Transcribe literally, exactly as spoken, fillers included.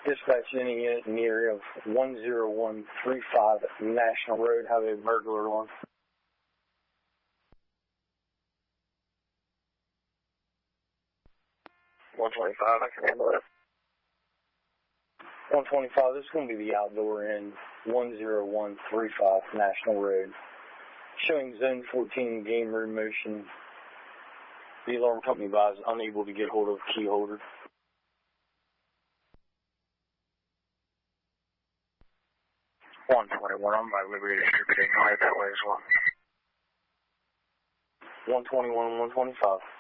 Dispatch any unit in the area of one zero one three five National Road, have a burglar alarm. one twenty-five, I can handle it. one twenty-five, this is going to be the outdoor end, one zero one three five National Road. Showing zone fourteen game room motion. The alarm company advised unable to get hold of key holder. one twenty-one, I'm by Liberty Distributing, I'll head that way as well. one twenty-one, one twenty-five.